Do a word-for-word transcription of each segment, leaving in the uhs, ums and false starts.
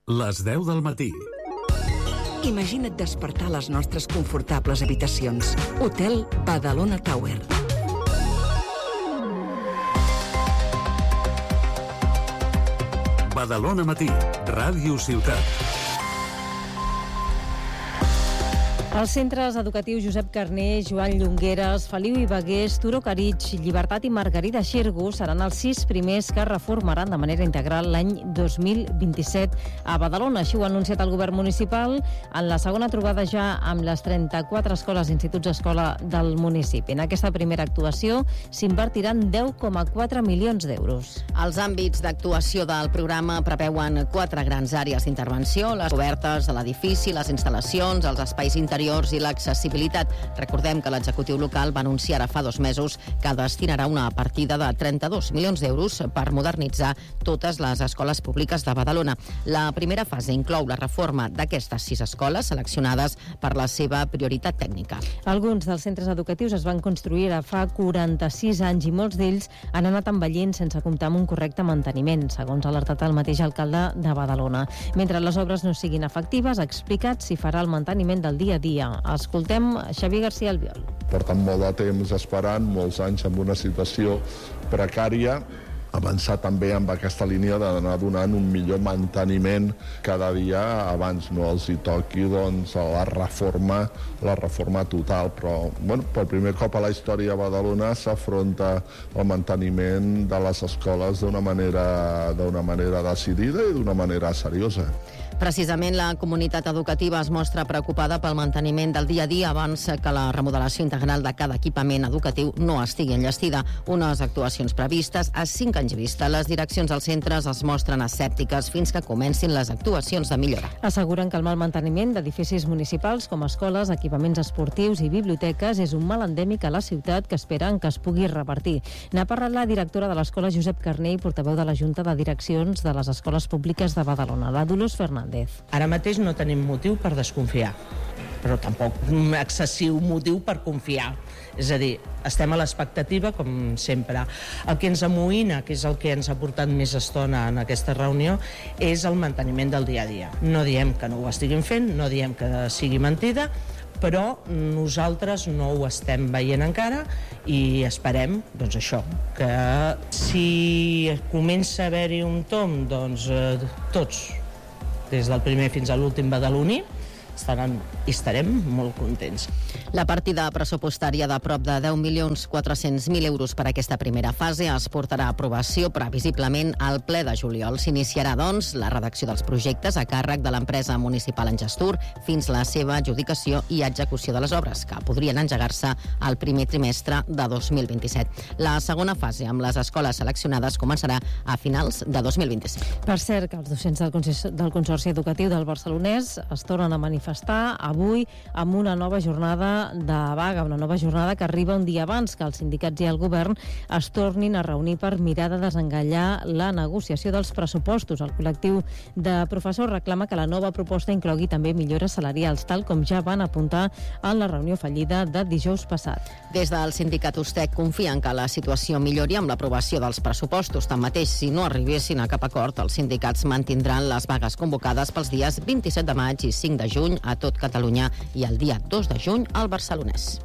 Les deu del matí. Imagina't despertar a les nostres confortables habitacions. Hotel Badalona Tower. Badalona Matí, Ràdio Ciutat. Els centres educatius Josep Carner, Joan Llongueres, Feliu i Bagués, Turó Caritg, Llibertat i Margarida Xirgu seran els sis primers que reformaran de manera integral l'any dos mil vint-i-set a Badalona. Així ho ha anunciat el govern municipal en la segona trobada ja amb les trenta-quatre escoles i instituts escola del municipi. En aquesta primera actuació s'invertiran deu coma quatre milions d'euros. Els àmbits d'actuació del programa preveuen quatre grans àrees d'intervenció: les cobertes de l'edifici, les instal·lacions, els espais interiors i l'accessibilitat. Recordem que l'executiu local va anunciar ara fa dos mesos que destinarà una partida de trenta-dos milions d'euros per modernitzar totes les escoles públiques de Badalona. La primera fase inclou la reforma d'aquestes sis escoles seleccionades per la seva prioritat tècnica. Alguns dels centres educatius es van construir ara fa quaranta-sis anys i molts d'ells han anat envellint sense comptar amb un correcte manteniment, segons ha alertat el mateix alcalde de Badalona. Mentre les obres no siguin efectives, ha explicat si farà el manteniment del dia a dia. Escoltem Xavier García Albiol. Porten molt de temps esperant, molts anys amb una situació precària, avançar també amb aquesta línia d'anar donant un millor manteniment cada dia abans no els hi toqui doncs, la reforma la reforma total, però bueno, per primer cop a la història a Badalona s'afronta el manteniment de les escoles d'una manera, d'una manera decidida i d'una manera seriosa. Precisament la comunitat educativa es mostra preocupada pel manteniment del dia a dia abans que la remodelació integral de cada equipament educatiu no estigui enllestida. Unes actuacions previstes a cinc anys vista. Les direccions dels centres es mostren escèptiques fins que comencin les actuacions de millora. Asseguren que el mal manteniment d'edificis municipals com escoles, equipaments esportius i biblioteques és un mal endèmic a la ciutat que esperen que es pugui revertir. N'ha parlat la directora de l'escola Josep Carner i portaveu de la Junta de Direccions de les Escoles Públiques de Badalona, la Dolors Fernández. Ara mateix no tenim motiu per desconfiar, però tampoc un excessiu motiu per confiar. És a dir, estem a l'expectativa, com sempre. El que ens amoïna, que és el que ens ha portat més estona en aquesta reunió, és el manteniment del dia a dia. No diem que no ho estiguin fent, no diem que sigui mentida, però nosaltres no ho estem veient encara i esperem, doncs això, que si comença a haver-hi un tomb, doncs eh, tots, des del primer fins a l'últim badaloní, estaran i estarem molt contents. La partida pressupostària de prop de deu milions quatre-cents mil euros per a aquesta primera fase es portarà a aprovació previsiblement al ple de juliol. S'iniciarà, doncs, la redacció dels projectes a càrrec de l'empresa municipal en gestor fins la seva adjudicació i execució de les obres, que podrien engegar-se al primer trimestre de dos mil vint-i-set. La segona fase, amb les escoles seleccionades, començarà a finals de dos mil vint-i-set. Per cert, que els docents del Consorci, del Consorci Educatiu del Barcelonès es tornen a manifestar avui amb una nova jornada de vaga, una nova jornada que arriba un dia abans que els sindicats i el govern es tornin a reunir per mirar de desencallar la negociació dels pressupostos. El col·lectiu de professors reclama que la nova proposta inclogui també millores salarials, tal com ja van apuntar en la reunió fallida de dijous passat. Des del sindicat Ustec confien que la situació millori amb l'aprovació dels pressupostos. Tanmateix, si no arribessin a cap acord, els sindicats mantindran les vagues convocades pels dies vint-i-set de maig i cinc de juny a tot Catalunya i el dia dos de juny al Barcelonès.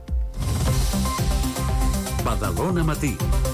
Badalona Matí.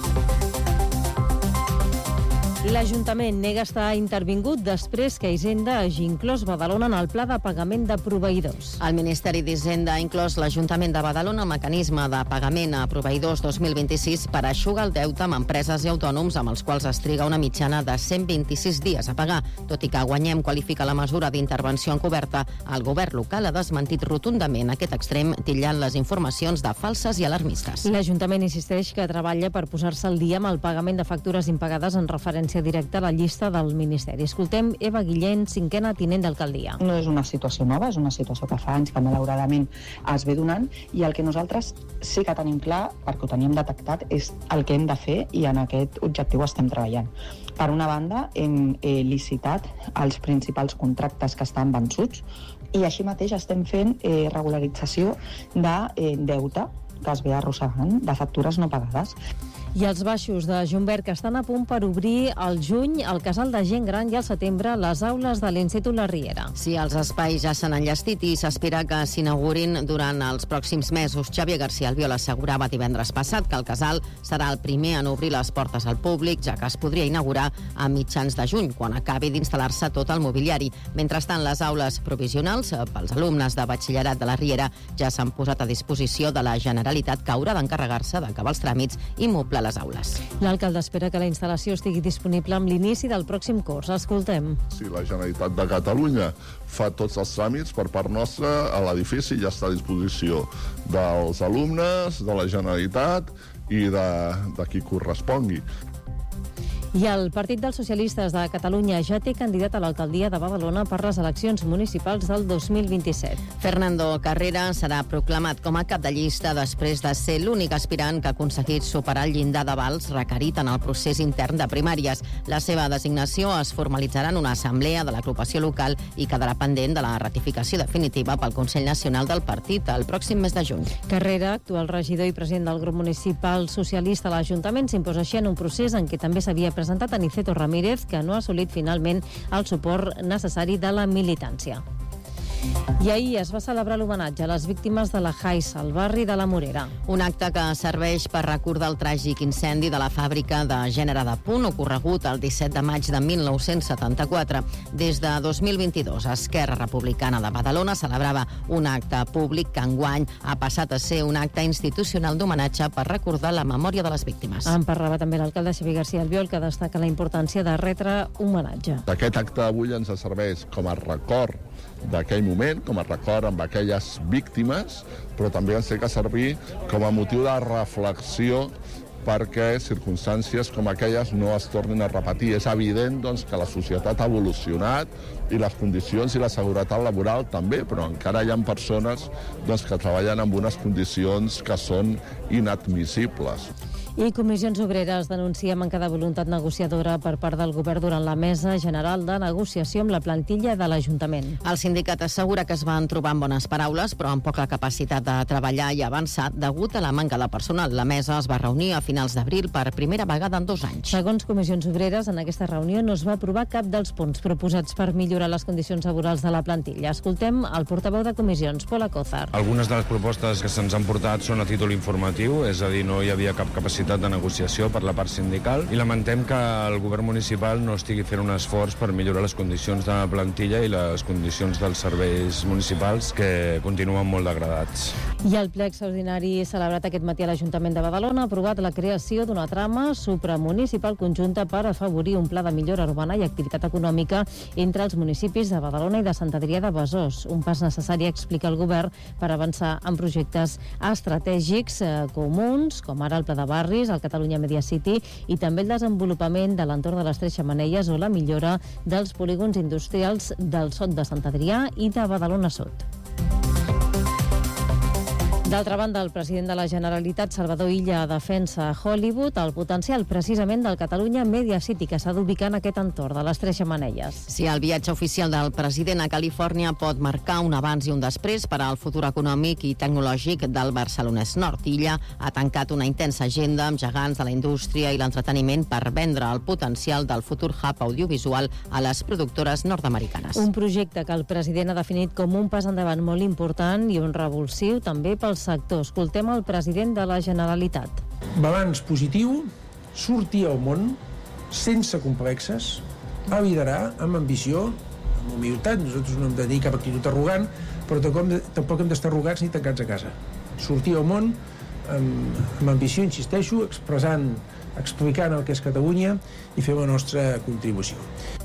L'Ajuntament nega estar intervingut després que Hisenda hagi inclòs Badalona en el pla de pagament de proveïdors. El Ministeri d'Hisenda ha inclòs l'Ajuntament de Badalona al mecanisme de pagament a proveïdors dos mil vint-i-sis per eixugar el deute amb empreses i autònoms amb els quals es triga una mitjana de cent vint-i-sis dies a pagar. Tot i que Guanyem qualifica la mesura d'intervenció encoberta, el govern local ha desmentit rotundament aquest extrem, titllant les informacions de falses i alarmistes. L'Ajuntament insisteix que treballa per posar-se al dia amb el pagament de factures impagades en referència directa a la llista del Ministeri. Escoltem Eva Guillén, cinquena tinent d'alcaldia. No és una situació nova, és una situació que fa anys que malauradament es ve donant i el que nosaltres sí que tenim clar, perquè ho tenim detectat, és el que hem de fer i en aquest objectiu estem treballant. Per una banda, hem eh, licitat els principals contractes que estan vençuts i així mateix estem fent eh, regularització de eh, deute que es ve arrossegant de factures no pagades. I els baixos de Junberg que estan a punt per obrir al juny el casal de gent gran i al setembre les aules de l'Institut La Riera. Sí, els espais ja s'han enllestit i s'espera que s'inaugurin durant els pròxims mesos. Xavier García Albiol assegurava divendres passat que el casal serà el primer en obrir les portes al públic, ja que es podria inaugurar a mitjans de juny, quan acabi d'instal·lar-se tot el mobiliari. Mentrestant, les aules provisionals pels alumnes de batxillerat de La Riera ja s'han posat a disposició de la Generalitat, que haurà d'encarregar-se d'acabar els tràmits i moblar les aules. L'alcalde espera que la instal·lació estigui disponible amb l'inici del pròxim curs. Escoltem. Si la Generalitat de Catalunya fa tots els tràmits per part nostra, a l'edifici ja està a disposició dels alumnes, de la Generalitat i de, de qui correspongui. I el Partit dels Socialistes de Catalunya ja té candidat a l'alcaldia de Badalona per les eleccions municipals del dos mil vint-i-set. Fernando Carrera serà proclamat com a cap de llista després de ser l'únic aspirant que ha aconseguit superar el llindar d'avals requerit en el procés intern de primàries. La seva designació es formalitzarà en una assemblea de l'agrupació local i quedarà pendent de la ratificació definitiva pel Consell Nacional del Partit el pròxim mes de juny. Carrera, actual regidor i president del grup municipal socialista a l'Ajuntament, s'imposa així en un procés en què també s'havia presentat presentat Aniceto Ramírez, que no ha assolit finalment el suport necessari de la militància. I ahir es va celebrar l'homenatge a les víctimes de la Haifa, al barri de la Morera. Un acte que serveix per recordar el tràgic incendi de la fàbrica de gènere de punt ocorregut el disset de maig de mil nou-cents setanta-quatre. Des de dos mil vint-i-dos, Esquerra Republicana de Badalona celebrava un acte públic que enguany ha passat a ser un acte institucional d'homenatge per recordar la memòria de les víctimes. En parlava també l'alcalde Xavier García Albiol, que destaca la importància de retre homenatge. Aquest acte d'avui ens serveix com a record d'aquell moment, com a record amb aquelles víctimes, però també ens té que servir com a motiu de reflexió perquè circumstàncies com aquelles no es tornin a repetir. És evident doncs, que la societat ha evolucionat i les condicions i la seguretat laboral també, però encara hi ha persones doncs, que treballen en unes condicions que són inadmissibles. I Comissions Obreres denuncia manca de voluntat negociadora per part del govern durant la mesa general de negociació amb la plantilla de l'Ajuntament. El sindicat assegura que es van trobar amb bones paraules, però amb poca capacitat de treballar i avançar degut a la manca de personal. La mesa es va reunir a finals d'abril per primera vegada en dos anys. Segons Comissions Obreres, en aquesta reunió no es va aprovar cap dels punts proposats per millorar les condicions laborals de la plantilla. Escoltem el portaveu de Comissions, Pol Acózar. Algunes de les propostes que se'ns han portat són a títol informatiu, és a dir, no hi havia cap capacitat de negociació per la part sindical i lamentem que el govern municipal no estigui fent un esforç per millorar les condicions de la plantilla i les condicions dels serveis municipals, que continuen molt degradats. I el ple extraordinari celebrat aquest matí a l'Ajuntament de Badalona ha aprovat la creació d'una trama supramunicipal conjunta per afavorir un pla de millora urbana i activitat econòmica entre els municipis de Badalona i de Sant Adrià de Besòs. Un pas necessari, explica el govern, per avançar en projectes estratègics eh, comuns, com ara el pla de barri, el Catalunya Media City i també el desenvolupament de l'entorn de les Tres Xemeneies o la millora dels polígons industrials del Sot de Sant Adrià i de Badalona Sud. D'altra banda, el president de la Generalitat, Salvador Illa, defensa a Hollywood el potencial precisament del Catalunya Media City, que s'ha d'ubicar en aquest entorn de les Tres Xemeneies. Si el viatge oficial del president a Califòrnia pot marcar un abans i un després per al futur econòmic i tecnològic del Barcelonès Nord. Illa ha tancat una intensa agenda amb gegants de la indústria i l'entreteniment per vendre el potencial del futur hub audiovisual a les productores nord-americanes. Un projecte que el president ha definit com un pas endavant molt important i un revulsiu també pel sector. Escoltem el president de la Generalitat. Balanç positiu, sortir al món sense complexes, a liderar amb ambició, amb humilitat. Nosaltres no hem de tenir cap actitud arrogant, però tampoc hem d'estar arrogats ni tancats a casa. Sortir al món amb, amb ambició, insisteixo, expressant, explicant el que és Catalunya i fer la nostra contribució.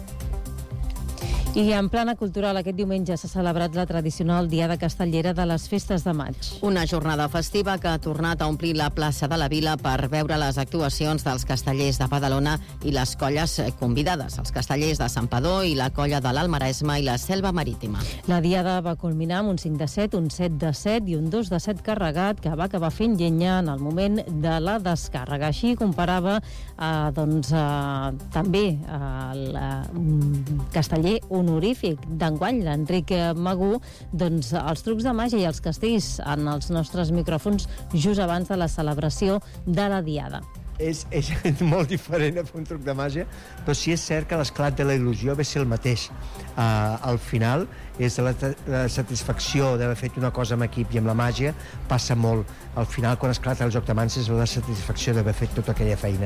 I en plana cultural, aquest diumenge s'ha celebrat la tradicional Diada Castellera de les Festes de Maig. Una jornada festiva que ha tornat a omplir la plaça de la Vila per veure les actuacions dels castellers de Badalona i les colles convidades, els castellers de Santpedor i la colla de l'Almaresme i la Selva Marítima. La Diada va culminar amb un cinc de set, un set de set i un dos de set carregat que va acabar fent llenya en el moment de la descàrrega. Així comparava eh, doncs, eh, també eh, el casteller honorífic d'enguany, l'Enric Magú, doncs els trucs de màgia i els castells en els nostres micròfons just abans de la celebració de la Diada. és, és molt diferent a fer un truc de màgia, però sí és cert que l'esclat de la il·lusió ve ser el mateix. Uh, al final és la, la satisfacció d'haver fet una cosa amb equip i amb la màgia passa molt. Al final, quan esclata el joc de mans, és la satisfacció d'haver fet tota aquella feina.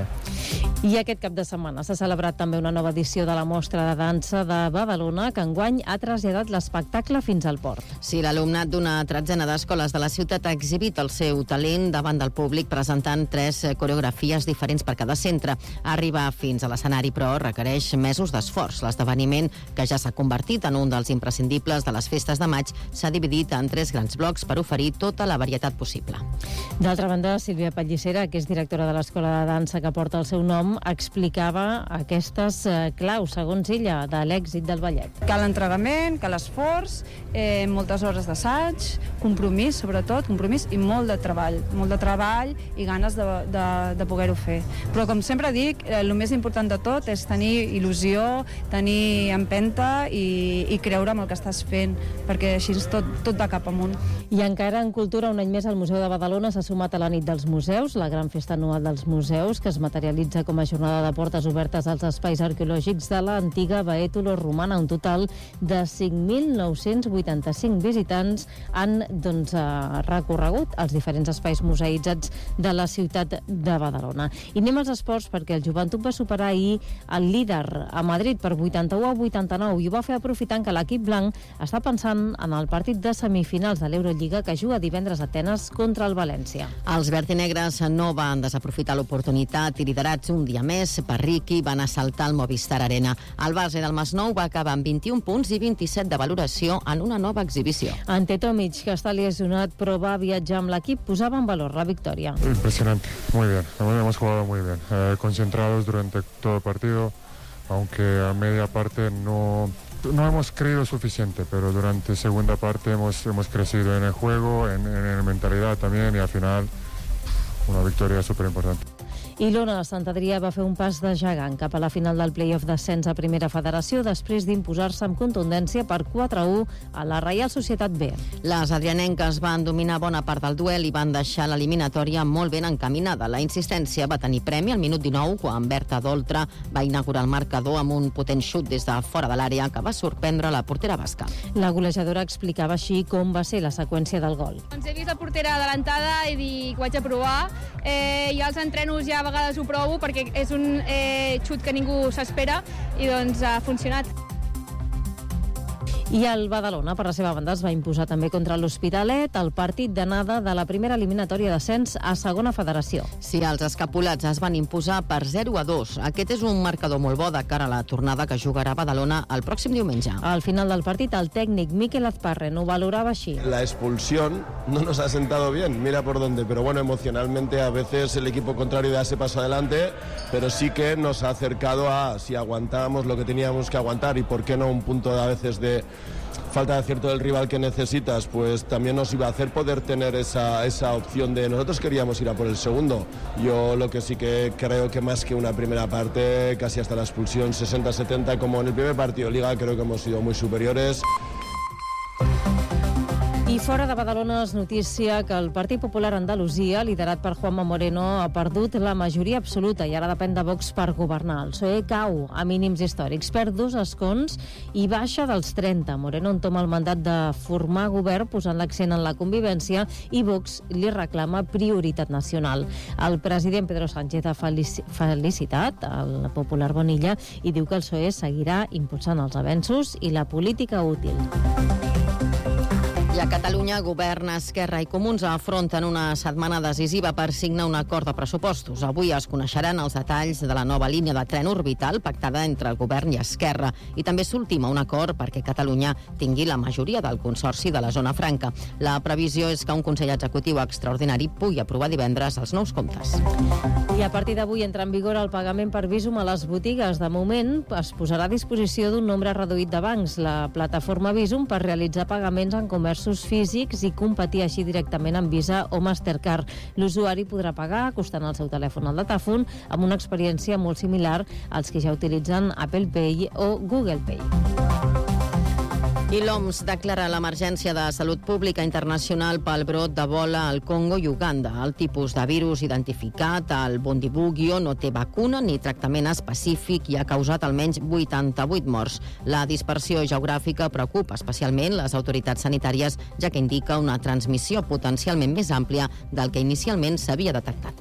I aquest cap de setmana s'ha celebrat també una nova edició de la Mostra de Dansa de Badalona, que enguany ha traslladat l'espectacle fins al port. Sí, l'alumnat d'una tretzena d'escoles de la ciutat ha exhibit el seu talent davant del públic presentant tres coreografies diferents per cada centre. Arribar fins a l'escenari, però, requereix mesos d'esforç. L'esdeveniment, que ja s'ha convertit en un dels imprescindibles de les festes de maig, s'ha dividit en tres grans blocs per oferir tota la varietat possible. D'altra banda, Sílvia Pellicera, que és directora de l'Escola de Dansa que porta el seu nom, explicava aquestes claus, segons ella, de l'èxit del ballet. Cal entrenament, cal esforç, eh, moltes hores d'assaig, compromís, sobretot, compromís i molt de treball, molt de treball i ganes de, de, de poder-ho fer. Però, com sempre dic, eh, el més important de tot és tenir il·lusió, tenir empenta i, i creure en el que estàs fent, perquè així tot, tot va cap amunt. I encara en cultura, un any més el Museu de Badalona s'ha sumat a la nit dels museus, la gran festa anual dels museus, que es materialitza com a jornada de portes obertes als espais arqueològics de l'antiga Baétolo romana. Un total de cinc mil nou-cents vuitanta-cinc visitants han doncs, recorregut els diferents espais museïtzats de la ciutat de Badalona. I anem als esports, perquè el Joventut va superar ahir el líder a Madrid per vuitanta-u a vuitanta-nou i ho va fer aprofitant que l'equip blanc està pensant en el partit de semifinals de l'Eurolliga que juga divendres a Atenes contra el València. Els verdinegres no van desaprofitar l'oportunitat i, liderats un dia més per Riqui, van assaltar el Movistar Arena. El base del Masnou va acabar amb vint-i-un punts i vint-i-set de valoració en una nova exhibició. Ante Tomic, que està lesionat però va viatjar amb l'equip, posava en valor la victòria. Impresionante, muy bien, hemos jugado muy bien, eh, concentrados durante todo el partido, aunque a media parte no... No hemos creído suficiente, pero durante segunda parte hemos, hemos crecido en el juego, en, en la mentalidad también, y al final una victoria súper importante. I l'Ona Sant Adrià va fer un pas de gegant cap a la final del play-off d'ascens a Primera Federació després d'imposar-se amb contundència per quatre a u a la Reial Societat B. Les adrianenques van dominar bona part del duel i van deixar l'eliminatòria molt ben encaminada. La insistència va tenir premi al minut dinou quan Berta Doltra va inaugurar el marcador amb un potent xut des de fora de l'àrea que va sorprendre la portera basca. La golejadora explicava així com va ser la seqüència del gol. Doncs he vist la portera adelantada i dic, ho haig de provar. Eh, I els entrenos ja a vegades ho provo perquè és un eh, xut que ningú s'espera i doncs ha funcionat. I el Badalona, per la seva banda, es va imposar també contra l'Hospitalet el partit d'anada de la primera eliminatòria d'ascens a segona federació. Sí, els escapulats es van imposar per zero a dos. Aquest és un marcador molt bo de cara a la tornada que jugarà a Badalona el pròxim diumenge. Al final del partit, el tècnic Miquel Azparren ho valorava així. La expulsión no nos ha sentado bien, mira por dónde, pero bueno, emocionalmente a veces el equipo contrario da ese paso adelante, pero sí que nos ha acercado a si aguantábamos lo que teníamos que aguantar y por qué no un punto a veces de falta de acierto del rival que necesitas, pues también nos iba a hacer poder tener esa, esa opción de nosotros queríamos ir a por el segundo. Yo lo que sí que creo que más que una primera parte, casi hasta la expulsión sesenta setenta, como en el primer partido de Liga, creo que hemos sido muy superiores. I fora de Badalona és notícia que el Partit Popular Andalusia, liderat per Juanma Moreno, ha perdut la majoria absoluta i ara depèn de Vox per governar. El P S O E cau a mínims històrics, perd dos escons i baixa dels trenta. Moreno entoma el mandat de formar govern posant l'accent en la convivència i Vox li reclama prioritat nacional. El president Pedro Sánchez ha felicitat el Popular Bonilla i diu que el P S O E seguirà impulsant els avenços i la política útil. I a Catalunya, Govern, Esquerra i Comuns afronten una setmana decisiva per signar un acord de pressupostos. Avui es coneixeran els detalls de la nova línia de tren orbital pactada entre el Govern i Esquerra. I també s'ultima un acord perquè Catalunya tingui la majoria del Consorci de la Zona Franca. La previsió és que un Consell Executiu extraordinari pugui aprovar divendres els nous comptes. I a partir d'avui entra en vigor el pagament per Visum a les botigues. De moment es posarà a disposició d'un nombre reduït de bancs, la plataforma Visum, per realitzar pagaments en comerços físics i competir així directament amb Visa o Mastercard. L'usuari podrà pagar acostant el seu telèfon al datàfon amb una experiència molt similar als que ja utilitzen Apple Pay o Google Pay. I l'O M S declara l'emergència de salut pública internacional pel brot d'Ebola al Congo i Uganda. El tipus de virus identificat, el Bundibugyo, no té vacuna ni tractament específic i ha causat almenys vuitanta-vuit morts. La dispersió geogràfica preocupa especialment les autoritats sanitàries, ja que indica una transmissió potencialment més àmplia del que inicialment s'havia detectat.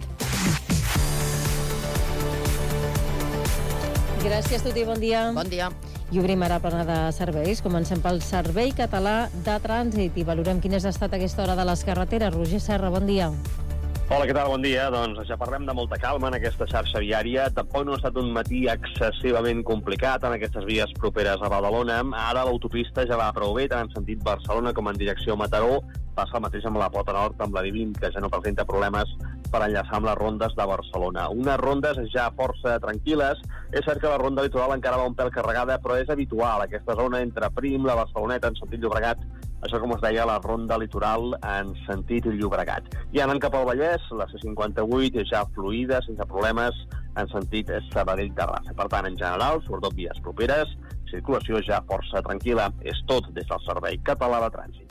Gràcies, Tuti, bon dia. Bon dia. I obrim ara plana de serveis. Comencem pel Servei Català de Trànsit i valorem quin és l'estat a aquesta hora de les carreteres. Roger Serra, bon dia. Hola, què tal? Bon dia. Doncs ja parlem de molta calma en aquesta xarxa viària. Tampoc no ha estat un matí excessivament complicat en aquestes vies properes a Badalona. Ara l'autopista ja va prou bé, tant en sentit Barcelona com en direcció Mataró. Passa el mateix amb la Pota Nord, amb la divuit, que ja no presenta problemes per enllaçar amb les rondes de Barcelona. Unes rondes ja força tranquil·les. És cert que la ronda litoral encara va un pèl carregada, però és habitual aquesta zona entre Prim, la Barceloneta, en sentit Llobregat, això com es deia, la ronda litoral en sentit Llobregat. I anant cap al Vallès, la C cinquanta-vuit ja fluida, sense problemes, en sentit Sabadell-Terrassa. Per tant, en general, sobretot vies properes, circulació ja força tranquil·la. És tot des del Servei Català de Trànsit.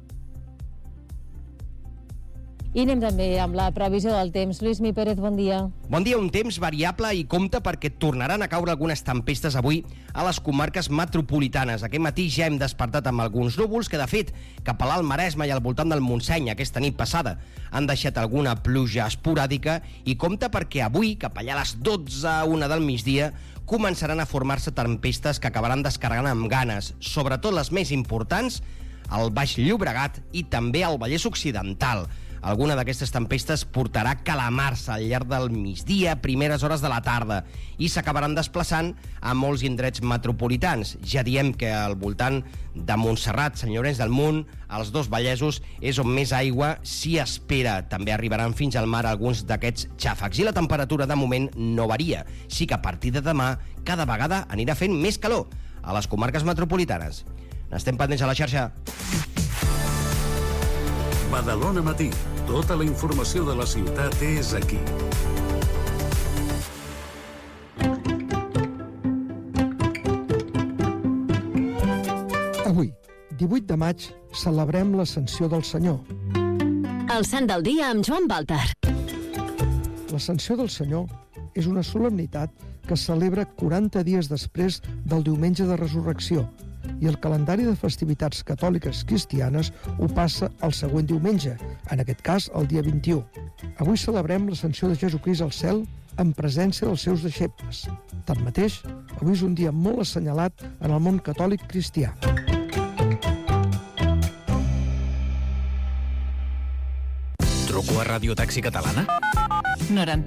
I anem també amb la previsió del temps. Lluís Mi Pérez, bon dia. Bon dia, un temps variable i compte perquè tornaran a caure algunes tempestes avui a les comarques metropolitanes. Aquest matí ja hem despertat amb alguns núvols que, de fet, cap a l'Alt Maresme i al voltant del Montseny aquesta nit passada han deixat alguna pluja esporàdica i compte perquè avui, cap allà a les dotze a una del migdia, començaran a formar-se tempestes que acabaran descarregant amb ganes, sobretot les més importants, al Baix Llobregat i també al Vallès Occidental. Alguna d'aquestes tempestes portarà calamarsa al llarg del migdia, primeres hores de la tarda, i s'acabaran desplaçant a molts indrets metropolitans. Ja diem que al voltant de Montserrat, Sant Llorenç del Munt, als dos Vallesos, és on més aigua s'hi espera. També arribaran fins al mar alguns d'aquests xàfecs. I la temperatura, de moment, no varia. Sí que a partir de demà, cada vegada anirà fent més calor a les comarques metropolitanes. N'estem pendents a la xarxa. Badalona Matí. Tota la informació de la ciutat és aquí. Avui, divuit de maig, celebrem l'Ascensió del Senyor. El Sant del Dia amb Joan Baltar. L'Ascensió del Senyor és una solemnitat que es celebra quaranta dies després del Diumenge de Resurrecció, i el calendari de festivitats catòliques cristianes ho passa el següent diumenge, en aquest cas el dia vint-i-u. Avui celebrem l'Ascensió de Jesucrist al cel en presència dels seus deixebles. Tanmateix, avui és un dia molt assenyalat en el món catòlic cristià. Truco a Radio Taxi Catalana? noranta